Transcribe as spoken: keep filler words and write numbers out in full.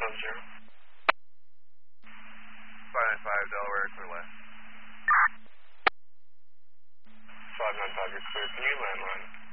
five zero. five nine five, Delaware, clear left. five nine five, you're clear. Can you landline?